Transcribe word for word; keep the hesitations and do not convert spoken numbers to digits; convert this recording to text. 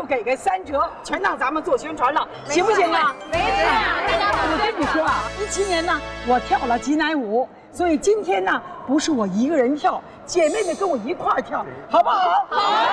给个三折，全当咱们做宣传了，行不行啊？ 没事啊，大家我跟你说啊，一七年呢，我跳了挤奶舞，所以今天呢，不是我一个人跳，姐妹们跟我一块儿跳，好不好？好。